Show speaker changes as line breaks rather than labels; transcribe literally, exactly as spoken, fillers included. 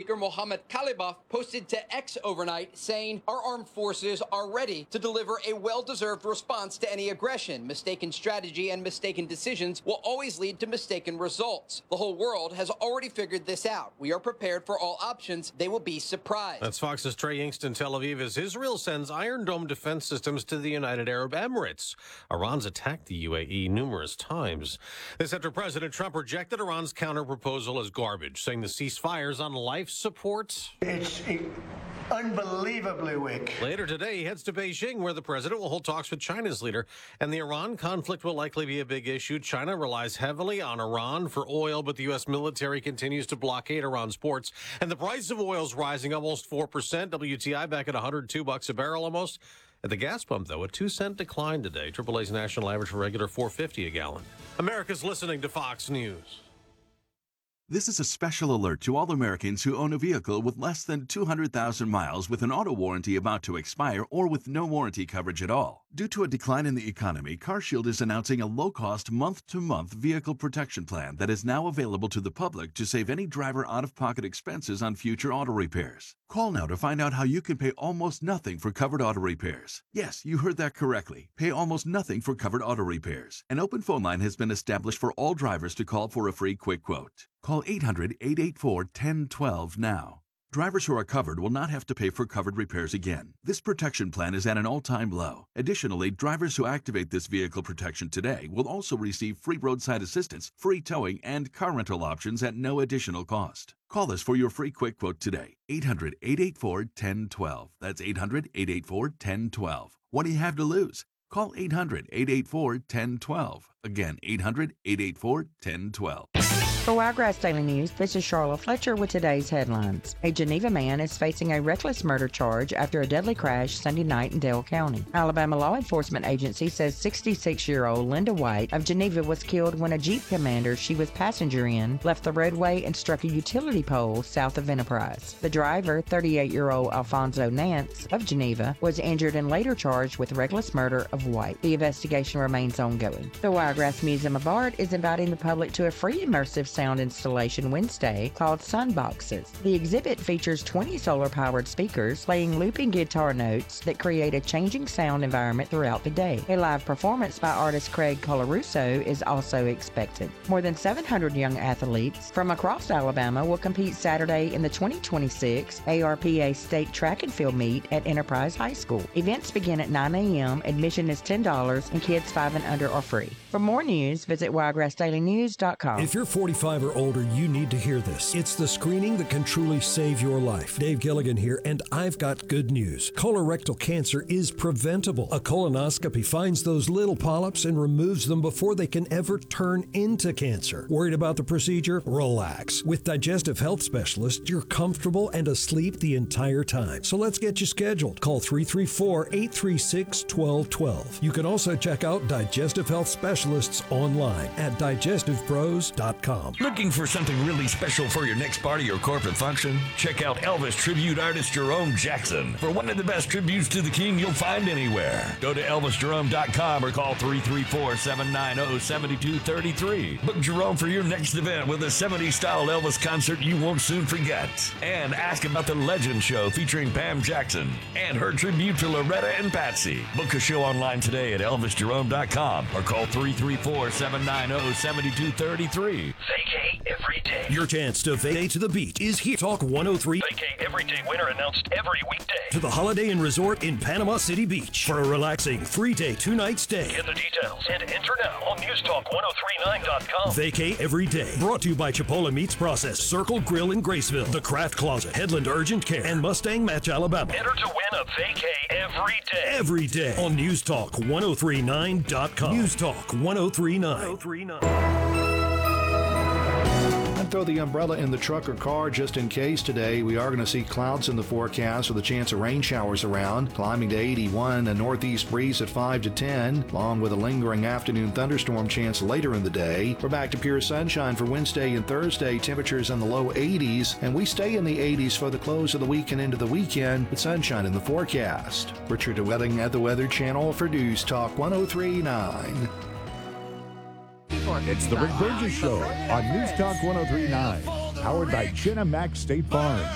Speaker Mohammad Khalibaf posted to X overnight saying our armed forces are ready to deliver a well-deserved response to any aggression. Mistaken strategy and mistaken decisions will always lead to mistaken results. The whole world has already figured this out. We are prepared for all options. They will be surprised.
That's Fox's Trey Yingst in Tel Aviv as Israel sends Iron Dome defense systems to the United Arab Emirates. Iran's attacked the U A E numerous times. This after President Trump rejected Iran's counterproposal as garbage, saying the ceasefires on life support.
It's unbelievably weak.
Later today, he heads to Beijing, where the president will hold talks with China's leader, and the Iran conflict will likely be a big issue. China relies heavily on Iran for oil, but the U S military continues to blockade Iran's ports, and the price of oil is rising almost four percent. W T I back at one hundred two bucks a barrel almost. At the gas pump, though, a two cent decline today. triple A's national average for regular four fifty a gallon. America's listening to Fox News.
This is a special alert to all Americans who own a vehicle with less than two hundred thousand miles with an auto warranty about to expire or with no warranty coverage at all. Due to a decline in the economy, CarShield is announcing a low-cost month-to-month vehicle protection plan that is now available to the public to save any driver out-of-pocket expenses on future auto repairs. Call now to find out how you can pay almost nothing for covered auto repairs. Yes, you heard that correctly. Pay almost nothing for covered auto repairs. An open phone line has been established for all drivers to call for a free quick quote. Call eight hundred, eight eight four, one zero one two now. Drivers who are covered will not have to pay for covered repairs again. This protection plan is at an all-time low. Additionally, drivers who activate this vehicle protection today will also receive free roadside assistance, free towing, and car rental options at no additional cost. Call us for your free quick quote today. eight hundred, eight eight four, one zero one two. That's eight hundred, eight eight four, one zero one two. What do you have to lose? Call eight hundred, eight eight four, one zero one two. Again, eight hundred, eight eight four, one zero one two.
For Wiregrass Daily News, this is Charlotte Fletcher with today's headlines. A Geneva man is facing a reckless murder charge after a deadly crash Sunday night in Dale County. Alabama law enforcement agency says sixty-six-year-old Linda White of Geneva was killed when a Jeep Commander she was passenger in left the roadway and struck a utility pole south of Enterprise. The driver, thirty-eight-year-old Alfonso Nance of Geneva, was injured and later charged with reckless murder of White. The investigation remains ongoing. The Wiregrass Museum of Art is inviting the public to a free immersive sound installation Wednesday called Sunboxes. The exhibit features twenty solar-powered speakers playing looping guitar notes that create a changing sound environment throughout the day. A live performance by artist Craig Colarusso is also expected. More than seven hundred young athletes from across Alabama will compete Saturday in the twenty twenty-six A R P A State Track and Field Meet at Enterprise High School. Events begin at nine a.m. Admission is ten dollars and kids five and under are free. For more news, visit wiregrass daily news dot com.
If you're forty-five or older, you need to hear this. It's the screening that can truly save your life. Dave Gilligan here, and I've got good news. Colorectal cancer is preventable. A colonoscopy finds those little polyps and removes them before they can ever turn into cancer. Worried about the procedure? Relax. With Digestive Health Specialists, you're comfortable and asleep the entire time. So let's get you scheduled. Call three three four, eight three six, one two one two. You can also check out Digestive Health Specialists online at digestive pros dot com.
Looking for something really special for your next party or corporate function? Check out Elvis tribute artist Jerome Jackson for one of the best tributes to the King you'll find anywhere. Go to elvis jerome dot com or call three three four, seven nine zero, seven two three three. Book Jerome for your next event with a seventies-style Elvis concert you won't soon forget. And ask about the Legend Show featuring Pam Jackson and her tribute to Loretta and Patsy. Book a show online today at elvis jerome dot com or call three three four, seven nine zero, seven two three three.
Vacay every day.
Your chance to vacay to the beach is here. Talk one oh three.
Vacay every day winner announced every weekday.
To the Holiday Inn Resort in Panama City Beach for a relaxing three-day, two-night stay.
Get the details and enter now on news talk ten thirty-nine dot com.
Vacay every day. Brought to you by Chipola Meats Process, Circle Grill in Graceville, The Craft Closet, Headland Urgent Care, and Mustang Match, Alabama.
Enter to win a vacay every day.
Every day on news talk ten thirty-nine dot com. news talk ten thirty-nine.
And throw the umbrella in the truck or car just in case today. We are going to see clouds in the forecast with a chance of rain showers around, climbing to eighty-one, a northeast breeze at five to ten, along with a lingering afternoon thunderstorm chance later in the day. We're back to pure sunshine for Wednesday and Thursday, temperatures in the low eighties, and we stay in the eighties for the close of the week and into the weekend with sunshine in the forecast. Richard DeWetting at the Weather Channel for News Talk ten thirty-nine.
It's the Rick Burgess Show on News Talk ten thirty-nine, powered by Chinna Mac State Farm.